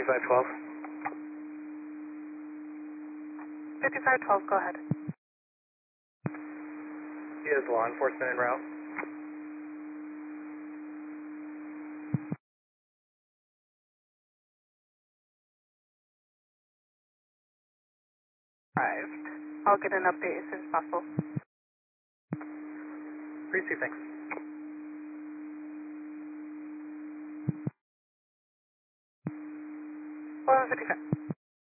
5512. 5512, go ahead. Is law enforcement en route? Arrived. I'll get an update as soon as possible. Appreciate, thanks. 1155.